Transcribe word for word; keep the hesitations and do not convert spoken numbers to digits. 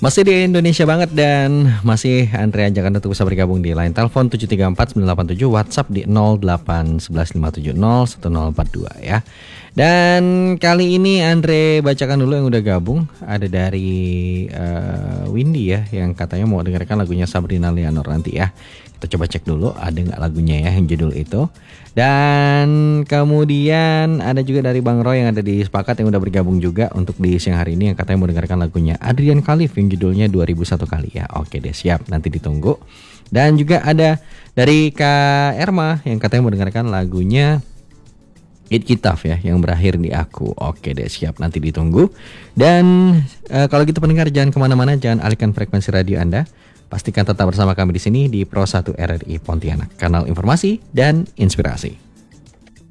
Masih di Indonesia banget dan masih Andre ajakan untuk bisa bergabung di line telepon tujuh tiga empat sembilan delapan tujuh, WhatsApp di nol delapan satu satu lima tujuh nol satu nol empat dua ya. Dan kali ini Andre bacakan dulu yang udah gabung. Ada dari uh, Windy ya, yang katanya mau dengarkan lagunya Sabrina Leonor nanti ya. Kita coba cek dulu ada nggak lagunya ya yang judul itu. Dan kemudian ada juga dari Bang Roy yang ada di Sepakat yang udah bergabung juga untuk di siang hari ini yang katanya mau dengarkan lagunya Adrian Khalif yang judulnya dua ribu satu kali ya. Oke deh, siap, nanti ditunggu. Dan juga ada dari Kak Erma yang katanya mau dengarkan lagunya It Kitaf ya yang berakhir di aku. Oke deh, siap, nanti ditunggu. Dan e, kalau gitu pendengar jangan kemana-mana, jangan alihkan frekuensi radio Anda. Pastikan tetap bersama kami di sini di Pro satu R R I Pontianak, kanal informasi dan inspirasi.